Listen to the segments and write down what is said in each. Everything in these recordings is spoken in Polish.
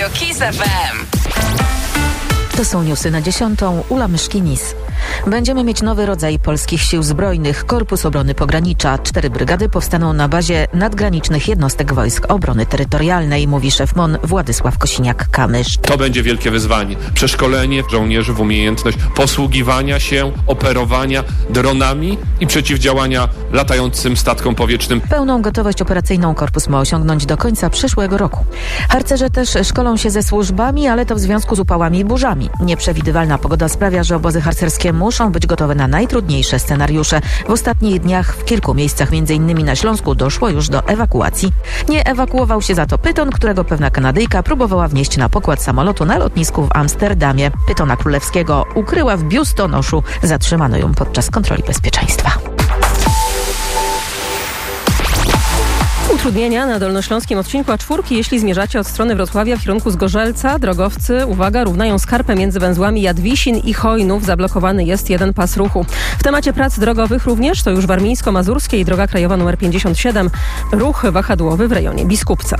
Radio Kiss FM. To są newsy na 10. Ula Myszkinis. Będziemy mieć nowy rodzaj polskich sił zbrojnych. Korpus Obrony Pogranicza. 4 brygady powstaną na bazie nadgranicznych jednostek Wojsk Obrony Terytorialnej, mówi szef MON Władysław Kosiniak-Kamysz. To będzie wielkie wyzwanie. Przeszkolenie żołnierzy w umiejętność posługiwania się, operowania dronami i przeciwdziałania latającym statkom powietrznym. Pełną gotowość operacyjną korpus ma osiągnąć do końca przyszłego roku. Harcerze też szkolą się ze służbami, ale to w związku z upałami i burzami. Nieprzewidywalna pogoda sprawia, że obozy harcerskie muszą być gotowe na najtrudniejsze scenariusze. W ostatnich dniach w kilku miejscach, m.in. na Śląsku, doszło już do ewakuacji. Nie ewakuował się za to pyton, którego pewna Kanadyjka próbowała wnieść na pokład samolotu na lotnisku w Amsterdamie. Pytona królewskiego ukryła w biustonoszu. Zatrzymano ją podczas kontroli bezpieczeństwa. Utrudnienia na dolnośląskim odcinku A4, jeśli zmierzacie od strony Wrocławia w kierunku Zgorzelca. Drogowcy, uwaga, równają skarpę między węzłami Jadwisin i Chojnów. Zablokowany jest jeden pas ruchu. W temacie prac drogowych również to już warmińsko-mazurskiej, droga krajowa nr 57. Ruch wahadłowy w rejonie Biskupca.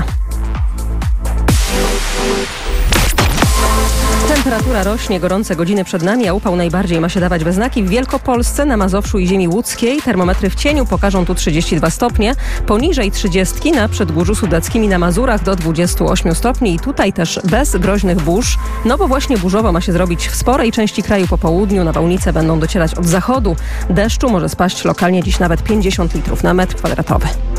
Temperatura rośnie, gorące godziny przed nami, a upał najbardziej ma się dawać we znaki w Wielkopolsce, na Mazowszu i ziemi łódzkiej. Termometry w cieniu pokażą tu 32 stopnie, poniżej 30 na Przedgórzu Sudeckim i na Mazurach do 28 stopni i tutaj też bez groźnych burz. No bo właśnie burzowo ma się zrobić w sporej części kraju po południu. Nawałnice będą docierać od zachodu. Deszczu może spaść lokalnie dziś nawet 50 litrów na metr kwadratowy.